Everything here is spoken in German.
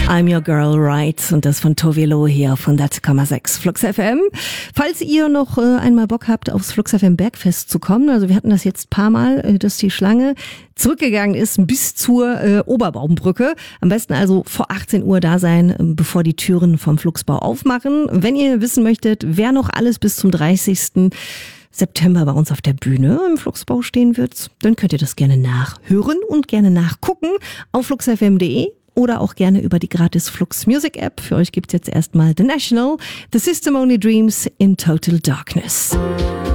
I'm Your Girl, Right? Und das von Tovilo hier auf 100,6 Flux FM. Falls ihr noch einmal Bock habt, aufs Flux FM Bergfest zu kommen, also wir hatten das jetzt ein paar Mal, dass die Schlange zurückgegangen ist bis zur Oberbaumbrücke. Am besten also vor 18 Uhr da sein, bevor die Türen vom Fluxbau aufmachen. Wenn ihr wissen möchtet, wer noch alles bis zum 30. September bei uns auf der Bühne im Fluxbau stehen wird, dann könnt ihr das gerne nachhören und gerne nachgucken auf fluxfm.de oder auch gerne über die gratis Flux Music App. Für euch gibt's jetzt erstmal The National, The System Only Dreams in Total Darkness.